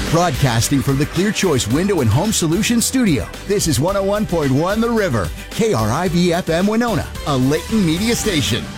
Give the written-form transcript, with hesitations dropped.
Broadcasting from the Clear Choice Window and Home Solutions studio, this is 101.1 The River, KRIV-FM Winona, a Layton media station.